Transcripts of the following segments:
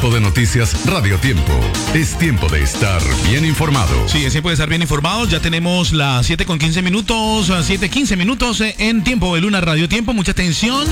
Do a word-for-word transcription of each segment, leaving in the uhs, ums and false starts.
Tiempo de Noticias Radio Tiempo. Es tiempo de estar bien informado. Sí, es tiempo de estar bien informados. Ya tenemos las siete con quince minutos, siete quince minutos en Tiempo de Luna Radio Tiempo. Mucha atención.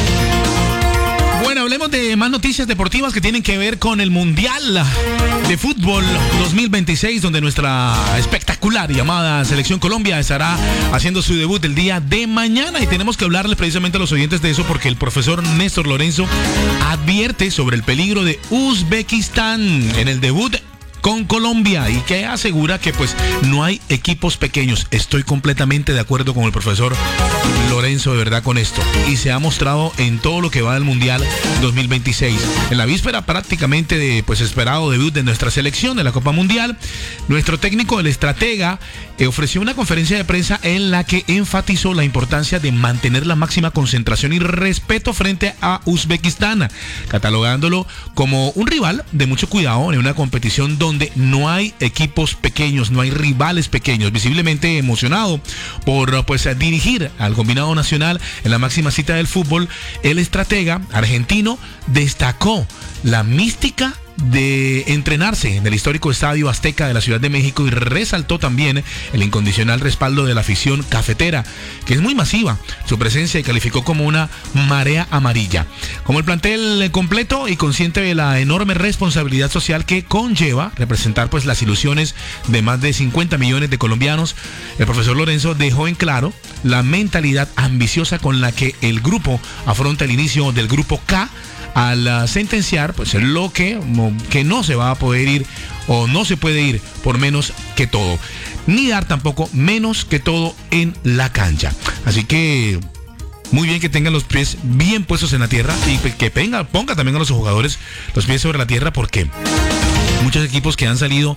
Bueno, hablemos de más noticias deportivas que tienen que ver con el Mundial de Fútbol dos mil veintiséis, donde nuestra espectacular llamada Selección Colombia estará haciendo su debut el día de mañana. Y tenemos que hablarles precisamente a los oyentes de eso, porque el profesor Néstor Lorenzo advierte sobre el peligro de Uzbekistán en el debut con Colombia, y que asegura que pues no hay equipos pequeños. Estoy completamente de acuerdo con el profesor Lorenzo, de verdad, con esto, y se ha mostrado en todo lo que va del Mundial dos mil veintiséis. En la víspera prácticamente de pues esperado debut de nuestra selección de la Copa Mundial, nuestro técnico, el estratega, eh, ofreció una conferencia de prensa en la que enfatizó la importancia de mantener la máxima concentración y respeto frente a Uzbekistán, catalogándolo como un rival de mucho cuidado en una competición donde donde no hay equipos pequeños, no hay rivales pequeños. Visiblemente emocionado por pues dirigir al combinado nacional en la máxima cita del fútbol, el estratega argentino destacó la mística de entrenarse en el histórico Estadio Azteca de la Ciudad de México, y resaltó también el incondicional respaldo de la afición cafetera, que es muy masiva su presencia, y calificó como una marea amarilla. Como el plantel completo y consciente de la enorme responsabilidad social que conlleva representar pues las ilusiones de más de cincuenta millones de colombianos, el profesor Lorenzo dejó en claro la mentalidad ambiciosa con la que el grupo afronta el inicio del grupo K, al sentenciar pues lo que, que no se va a poder ir, o no se puede ir por menos que todo, ni dar tampoco menos que todo en la cancha. Así que muy bien que tengan los pies bien puestos en la tierra, y que ponga, ponga también a los jugadores los pies sobre la tierra, porque muchos equipos que han salido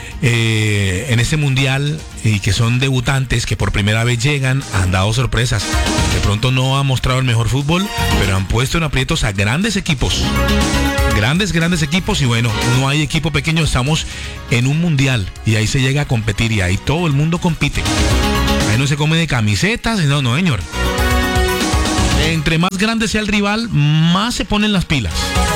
eh, en este mundial y que son debutantes, que por primera vez llegan, han dado sorpresas. De pronto no han mostrado el mejor fútbol, pero han puesto en aprietos a grandes equipos. Grandes, grandes equipos. Y bueno, no hay equipo pequeño. Estamos en un mundial y ahí se llega a competir, y ahí todo el mundo compite. Ahí no se come de camisetas. No, no, señor. Entre más grande sea el rival, más se ponen las pilas.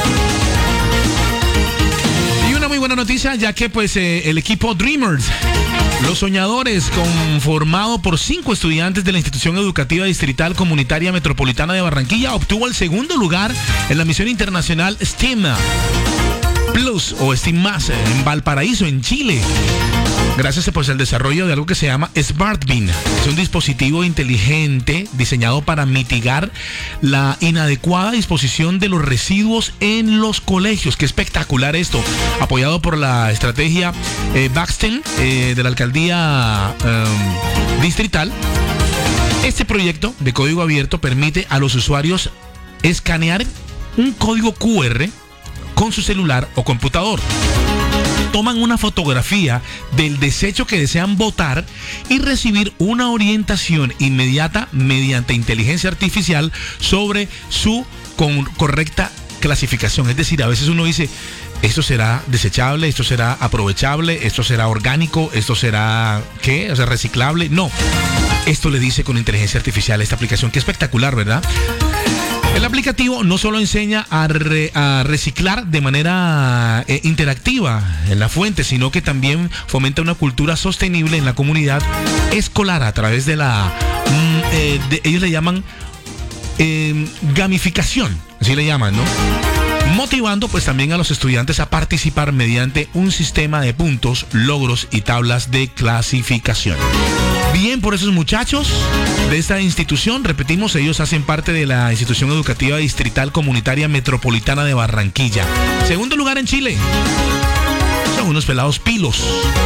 Muy buena noticia, ya que pues eh, el equipo Dreamers, los soñadores, conformado por cinco estudiantes de la institución educativa distrital comunitaria metropolitana de Barranquilla, obtuvo el segundo lugar en la misión internacional STEAM Plus o STEAM Más en Valparaíso, en Chile, gracias pues al desarrollo de algo que se llama SmartBin. Es un dispositivo inteligente diseñado para mitigar la inadecuada disposición de los residuos en los colegios. Qué espectacular esto, apoyado por la estrategia eh, Baxten eh, de la alcaldía eh, distrital. Este proyecto de código abierto permite a los usuarios escanear un código cu erre con su celular o computador. Toman una fotografía del desecho que desean botar y recibir una orientación inmediata mediante inteligencia artificial sobre su con correcta clasificación. Es decir, a veces uno dice, esto será desechable, esto será aprovechable, esto será orgánico, esto será, ¿qué? O sea, reciclable. No, esto le dice con inteligencia artificial esta aplicación. Qué espectacular, ¿verdad? El aplicativo no solo enseña a, re, a reciclar de manera eh, interactiva en la fuente, sino que también fomenta una cultura sostenible en la comunidad escolar a través de la, mm, eh, de, ellos le llaman eh, gamificación, así le llaman, ¿no? Motivando pues también a los estudiantes a participar mediante un sistema de puntos, logros y tablas de clasificación. Bien por esos muchachos de esta institución. Repetimos, ellos hacen parte de la institución educativa distrital comunitaria metropolitana de Barranquilla. Segundo lugar en Chile. Son unos pelados pilos.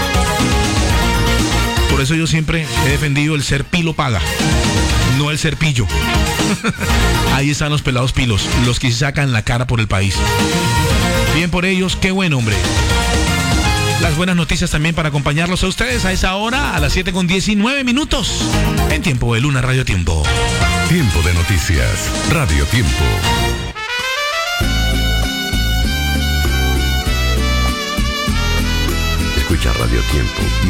Por eso yo siempre he defendido el ser pilo paga, no el ser pillo. Ahí están los pelados pilos, los que sacan la cara por el país. Bien por ellos, qué buen hombre. Las buenas noticias también para acompañarlos a ustedes a esa hora, a las siete con diecinueve minutos, en Tiempo de Luna Radio Tiempo. Tiempo de Noticias Radio Tiempo. Escucha Radio Tiempo.